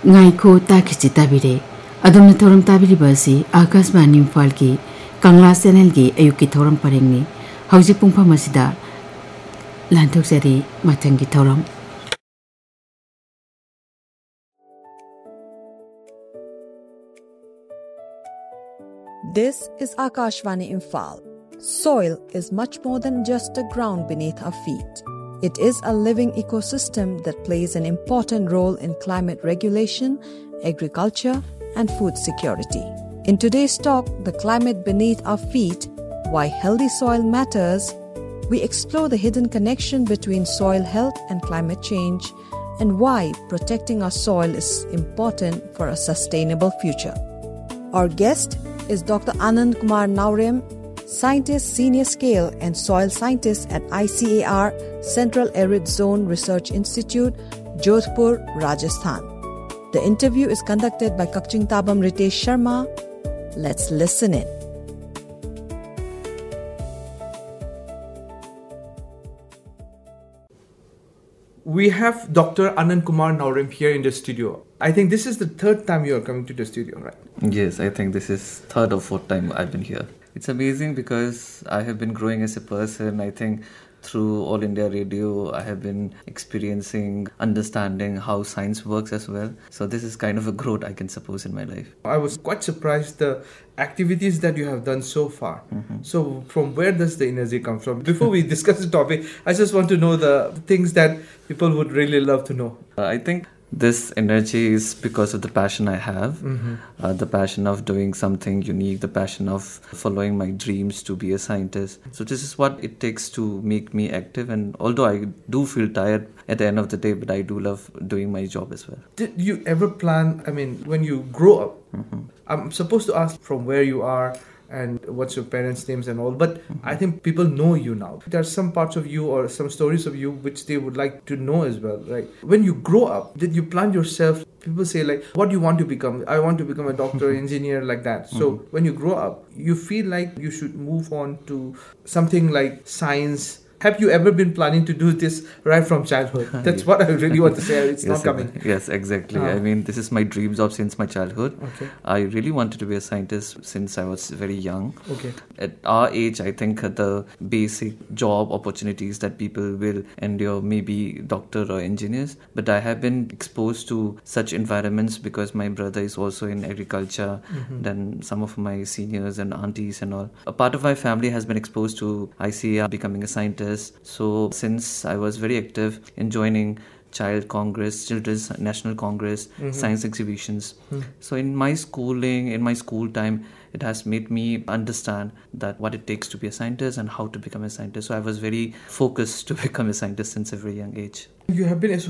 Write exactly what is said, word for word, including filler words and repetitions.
Ngaiko takichi tabire. Adumna thoram tabiri basi Akashvani Imphal ki Kangla channel ki ayuki thoram parengni. Hauji pungpha masida lanthok sari mathangi thoram. This is Akashvani Imphal. Soil is much more than just a ground beneath our feet. It is a living ecosystem that plays an important role in climate regulation, agriculture, and food security. In today's talk, The Climate Beneath Our Feet, Why Healthy Soil Matters, we explore the hidden connection between soil health and climate change and why protecting our soil is important for a sustainable future. Our guest is Doctor Anand Kumar Naurem, Scientist, Senior Scale and Soil Scientist at I C A R Central Arid Zone Research Institute, Jodhpur, Rajasthan. The interview is conducted by Kakching Tabam Ritesh Sharma. Let's listen in. We have Doctor Anand Kumar Naurem here in the studio. I think this is the third time you are coming to the studio, right? Yes, I think this is third or fourth time I've been here. It's amazing because I have been growing as a person. I think through All India Radio, I have been experiencing, understanding how science works as well. So this is kind of a growth, I can suppose, in my life. I was quite surprised the activities that you have done so far. Mm-hmm. So from where does the energy come from? Before we discuss the topic, I just want to know the things that people would really love to know. Uh, I think this energy is because of the passion I have, mm-hmm. uh, the passion of doing something unique, the passion of following my dreams to be a scientist. So this is what it takes to make me active. And although I do feel tired at the end of the day, but I do love doing my job as well. Did you ever plan, I mean, when you grow up, mm-hmm. I'm supposed to ask from where you are and what's your parents' names and all, but mm-hmm. I think people know you now. There are some parts of you or some stories of you which they would like to know as well, right? When you grow up, did you plan yourself? People say like, what do you want to become? I want to become a doctor, engineer, like that. So mm-hmm. when you grow up, you feel like you should move on to something like science. Have you ever been planning to do this right from childhood? That's what I really want to say. It's yes, not coming. Yes, exactly. Uh, I mean, this is my dream job since my childhood. Okay. I really wanted to be a scientist since I was very young. Okay. At our age, I think the basic job opportunities that people will endure may be doctor or engineers. But I have been exposed to such environments because my brother is also in agriculture. Mm-hmm. Then some of my seniors and aunties and all. A part of my family has been exposed to I C A R, becoming a scientist. So since I was very active in joining Child Congress, Children's National Congress, mm-hmm. science exhibitions. Mm-hmm. So in my schooling, in my school time, it has made me understand that what it takes to be a scientist and how to become a scientist. So I was very focused to become a scientist since a very young age. You have been